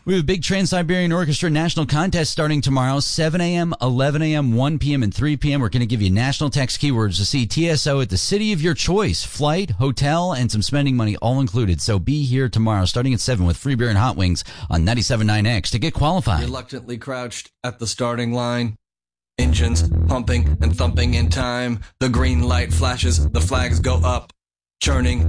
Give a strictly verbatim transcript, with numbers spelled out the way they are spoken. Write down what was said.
We have a big Trans-Siberian Orchestra National Contest starting tomorrow, seven a.m., eleven a.m., one p.m., and three p.m. We're going to give you national text keywords to see T S O at the city of your choice. Flight, hotel, and some spending money all included. So be here tomorrow starting at seven with free beer and hot wings on ninety-seven point nine X to get qualified. Reluctantly crouched at the starting line. Engines pumping and thumping in time. The green light flashes, the flags go up. Churning